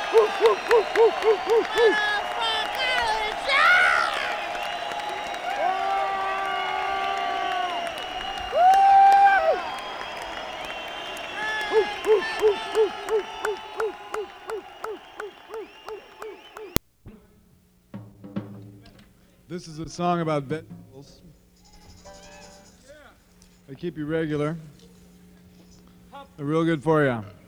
This is a song about vegetables. They keep you regular. They're real good for you.